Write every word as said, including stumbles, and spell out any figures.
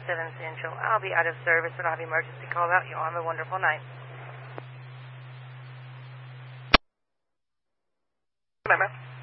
seven Central. I'll be out of service, but I'll have emergency call out. You all have a wonderful night. Remember.